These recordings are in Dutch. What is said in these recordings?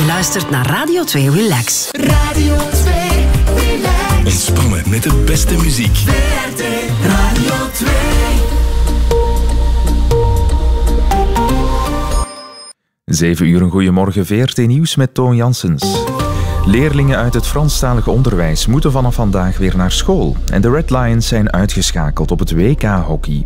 Je luistert naar Radio 2 Relax. Radio 2 Relax. Ontspannen met de beste muziek. VRT Radio 2. Zeven uur, een goeiemorgen, VRT Nieuws met Toon Janssens. Leerlingen uit het Franstalige onderwijs moeten vanaf vandaag weer naar school. En de Red Lions zijn uitgeschakeld op het WK-hockey.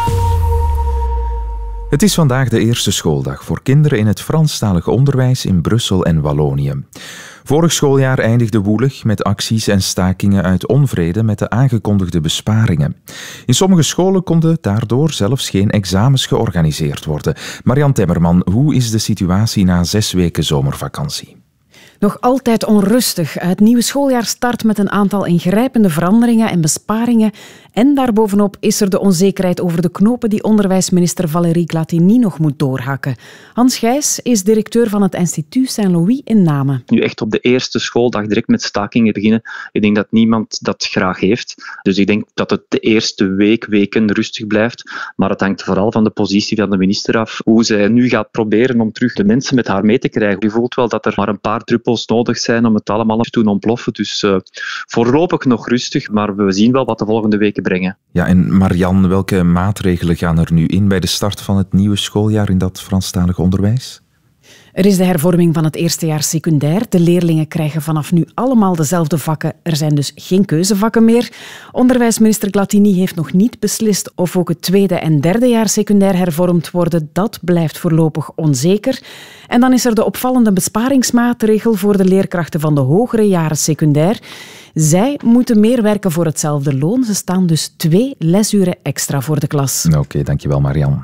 Het is vandaag de eerste schooldag voor kinderen in het Franstalige onderwijs in Brussel en Wallonië. Vorig schooljaar eindigde woelig met acties en stakingen uit onvrede met de aangekondigde besparingen. In sommige scholen konden daardoor zelfs geen examens georganiseerd worden. Marian Temmerman, hoe is de situatie na 6 weken zomervakantie? Nog altijd onrustig. Het nieuwe schooljaar start met een aantal ingrijpende veranderingen en besparingen. En daarbovenop is er de onzekerheid over de knopen die onderwijsminister Valérie Glatini nog moet doorhakken. Hans Gijs is directeur van het instituut Saint-Louis in Namen. Nu echt op de eerste schooldag direct met stakingen beginnen, ik denk dat niemand dat graag heeft. Dus ik denk dat het de eerste weken rustig blijft. Maar het hangt vooral van de positie van de minister af. Hoe zij nu gaat proberen om terug de mensen met haar mee te krijgen. Je voelt wel dat er maar een paar druppels nodig zijn om het allemaal te doen ontploffen. Dus voorlopig nog rustig, maar we zien wel wat de volgende weken brengen. Ja, en Marian, welke maatregelen gaan er nu in bij de start van het nieuwe schooljaar in dat Franstalig onderwijs? Er is de hervorming van het eerste jaar secundair. De leerlingen krijgen vanaf nu allemaal dezelfde vakken. Er zijn dus geen keuzevakken meer. Onderwijsminister Glatini heeft nog niet beslist of ook het tweede en derde jaar secundair hervormd worden. Dat blijft voorlopig onzeker. En dan is er de opvallende besparingsmaatregel voor de leerkrachten van de hogere jaren secundair. Zij moeten meer werken voor hetzelfde loon. Ze staan dus 2 lesuren extra voor de klas. Oké, dankjewel Marian.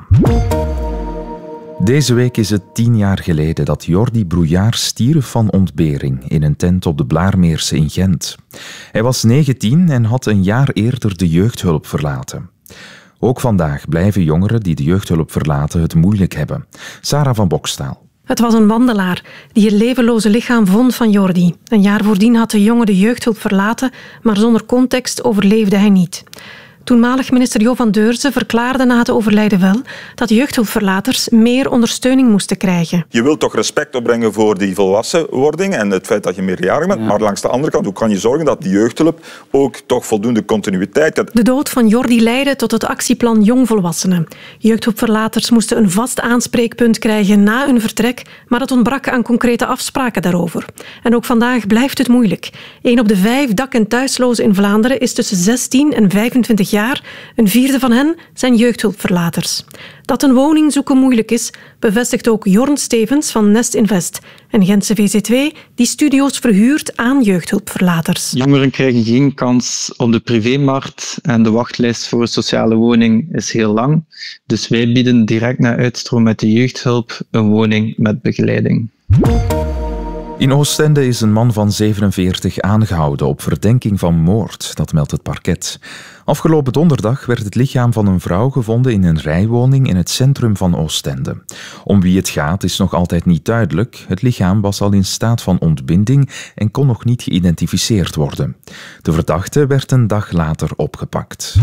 Deze week is het 10 jaar geleden dat Jordi Brouillard stierf van ontbering in een tent op de Blaarmeerse in Gent. Hij was 19 en had een jaar eerder de jeugdhulp verlaten. Ook vandaag blijven jongeren die de jeugdhulp verlaten het moeilijk hebben. Sarah van Bokstaal. Het was een wandelaar die het levenloze lichaam vond van Jordi. Een jaar voordien had de jongen de jeugdhulp verlaten, maar zonder context overleefde hij niet. Toenmalig minister Jo van Deurzen verklaarde na het overlijden wel dat jeugdhulpverlaters meer ondersteuning moesten krijgen. Je wilt toch respect opbrengen voor die volwassenwording en het feit dat je meerjarig bent. Ja. Maar langs de andere kant, hoe kan je zorgen dat die jeugdhulp ook toch voldoende continuïteit heeft? De dood van Jordi leidde tot het actieplan Jongvolwassenen. Jeugdhulpverlaters moesten een vast aanspreekpunt krijgen na hun vertrek, maar het ontbrak aan concrete afspraken daarover. En ook vandaag blijft het moeilijk. 1 op de 5 dak- en thuislozen in Vlaanderen is tussen 16 en 25 jaar. Een vierde van hen zijn jeugdhulpverlaters. Dat een woning zoeken moeilijk is, bevestigt ook Jorn Stevens van Nest Invest. En Gentse VZ2 die studio's verhuurt aan jeugdhulpverlaters. Jongeren krijgen geen kans op de privémarkt en de wachtlijst voor een sociale woning is heel lang. Dus wij bieden direct na uitstroom met de jeugdhulp een woning met begeleiding. In Oostende is een man van 47 aangehouden op verdenking van moord. Dat meldt het parket. Afgelopen donderdag werd het lichaam van een vrouw gevonden in een rijwoning in het centrum van Oostende. Om wie het gaat is nog altijd niet duidelijk. Het lichaam was al in staat van ontbinding en kon nog niet geïdentificeerd worden. De verdachte werd een dag later opgepakt.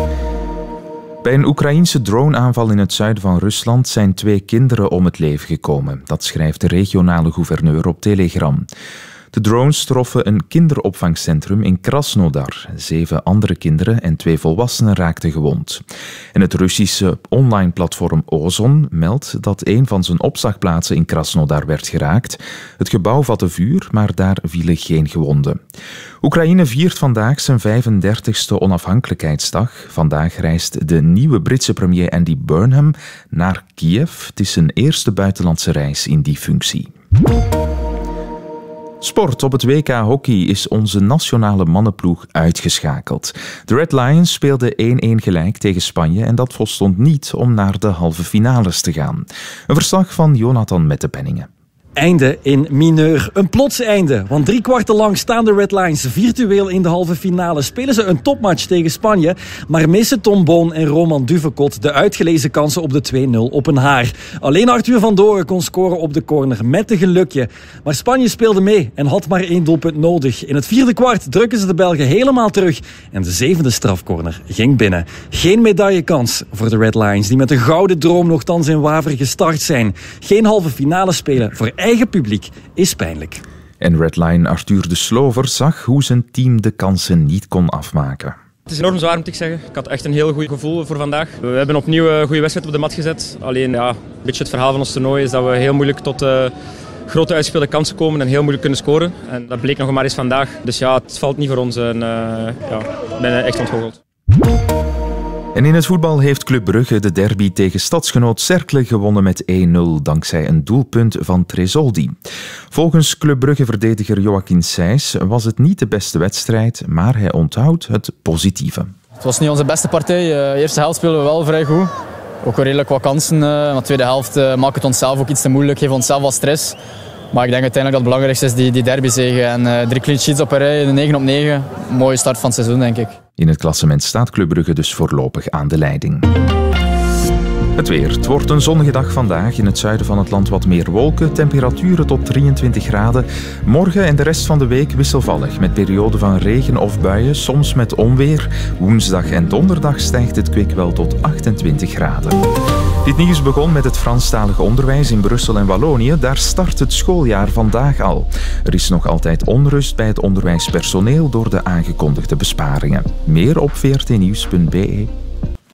Bij een Oekraïense droneaanval in het zuiden van Rusland zijn 2 kinderen om het leven gekomen. Dat schrijft de regionale gouverneur op Telegram. De drones troffen een kinderopvangcentrum in Krasnodar. 7 andere kinderen en 2 volwassenen raakten gewond. En het Russische online platform Ozon meldt dat een van zijn opslagplaatsen in Krasnodar werd geraakt. Het gebouw vatte vuur, maar daar vielen geen gewonden. Oekraïne viert vandaag zijn 35e onafhankelijkheidsdag. Vandaag reist de nieuwe Britse premier Andy Burnham naar Kiev. Het is zijn eerste buitenlandse reis in die functie. Sport. Op het WK hockey is onze nationale mannenploeg uitgeschakeld. De Red Lions speelden 1-1 gelijk tegen Spanje en dat volstond niet om naar de halve finales te gaan. Een verslag van Jonathan Mettepenningen. Einde in mineur. Een plots einde, want 3 kwarten lang staan de Red Lions virtueel in de halve finale. Spelen ze een topmatch tegen Spanje, maar missen Tom Boon en Roman Duvekot de uitgelezen kansen op de 2-0 op een haar. Alleen Arthur van Doren kon scoren op de corner met een gelukje. Maar Spanje speelde mee en had maar 1 doelpunt nodig. In het 4e kwart drukken ze de Belgen helemaal terug en de 7e strafcorner ging binnen. Geen medaillekans voor de Red Lions, die met een gouden droom nogthans in Waver gestart zijn. Geen halve finale spelen voor eigen publiek is pijnlijk. En Redline Arthur de Slover zag hoe zijn team de kansen niet kon afmaken. Het is enorm zwaar, moet ik zeggen. Ik had echt een heel goed gevoel voor vandaag. We hebben opnieuw een goede wedstrijd op de mat gezet. Alleen een beetje het verhaal van ons toernooi is dat we heel moeilijk tot grote uitspeelde kansen komen en heel moeilijk kunnen scoren. En dat bleek nog maar eens vandaag. Dus het valt niet voor ons. En, ik ben echt ontgoocheld. En in het voetbal heeft Club Brugge de derby tegen stadsgenoot Cercle gewonnen met 1-0 dankzij een doelpunt van Tresoldi. Volgens Club Brugge-verdediger Joachim Sijs was het niet de beste wedstrijd, maar hij onthoudt het positieve. Het was niet onze beste partij. De eerste helft speelden we wel vrij goed. Ook wel redelijk wat kansen. Maar de tweede helft maakt het onszelf ook iets te moeilijk, geeft onszelf wat stress. Maar ik denk uiteindelijk dat het belangrijkste is die derbyzege. En 3 clean sheets op een rij, 9 op 9. Een mooie start van het seizoen, denk ik. In het klassement staat Club Brugge dus voorlopig aan de leiding. Het weer. Het wordt een zonnige dag vandaag. In het zuiden van het land wat meer wolken. Temperaturen tot 23 graden. Morgen en de rest van de week wisselvallig. Met perioden van regen of buien, soms met onweer. Woensdag en donderdag stijgt het kwik wel tot 28 graden. Dit nieuws begon met het Franstalige onderwijs in Brussel en Wallonië. Daar start het schooljaar vandaag al. Er is nog altijd onrust bij het onderwijspersoneel door de aangekondigde besparingen. Meer op vrtnieuws.be.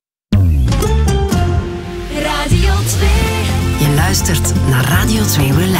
Radio 2. Je luistert naar Radio 2 Relax.